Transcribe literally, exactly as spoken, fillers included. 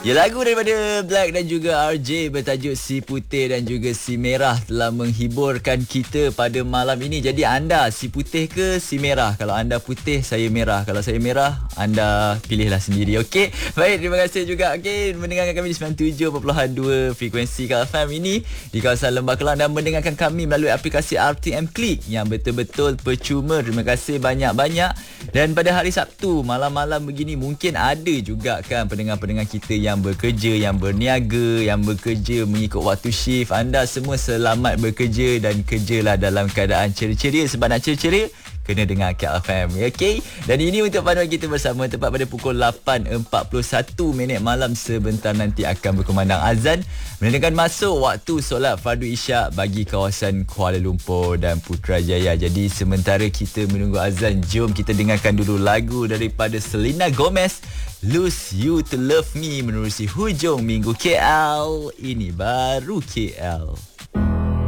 Ya, lagu daripada Black dan juga R J bertajuk Si Putih dan juga Si Merah telah menghiburkan kita pada malam ini. Jadi anda si putih ke si merah? Kalau anda putih, saya merah. Kalau saya merah, anda pilihlah sendiri. Okey. Baik, terima kasih juga okey mendengarkan kami di sembilan puluh tujuh perpuluhan dua frekuensi K F M ini di kawasan Lembah Kelang, dan mendengarkan kami melalui aplikasi R T M Click yang betul-betul percuma. Terima kasih banyak-banyak. Dan pada hari Sabtu malam-malam begini, mungkin ada juga kan pendengar-pendengar kita yang yang bekerja, yang berniaga, yang bekerja mengikut waktu shift. Anda semua selamat bekerja dan kerjalah dalam keadaan ceria-ceria, sebab nak ceria-ceria kena dengar K F M. Okey. Dan ini untuk panduan kita bersama tepat pada pukul lapan empat puluh satu minit malam. Sebentar nanti akan berkumandang azan, menandakan masuk waktu solat fardu isyak bagi kawasan Kuala Lumpur dan Putrajaya. Jadi sementara kita menunggu azan, jom kita dengarkan dulu lagu daripada Selena Gomez, Lose You to Love Me, menerusi hujung minggu K L. Ini baru K L.